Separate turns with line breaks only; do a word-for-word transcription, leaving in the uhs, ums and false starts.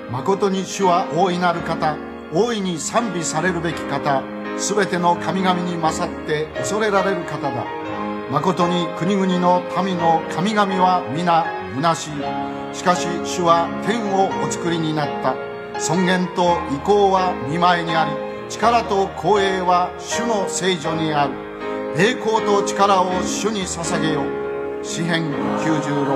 誠に主は大いなる方、大いに賛美されるべき方、すべての神々に勝って恐れられる方だ。誠に国々の民の神々は皆虚しい。しかし主は天をお作りになった。尊厳と威光は御前にあり、力と光栄は主の聖所にある。栄光と力を主に捧げよ。詩編きゅうじゅうろく